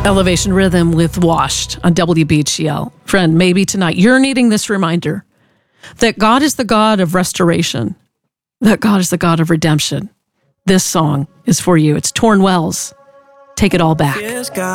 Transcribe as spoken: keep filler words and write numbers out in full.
Elevation Rhythm with Washed on W B G L. Friend, maybe tonight you're needing this reminder that God is the God of restoration, that God is the God of redemption. This song is for you. It's Torn Wells. Take it all back.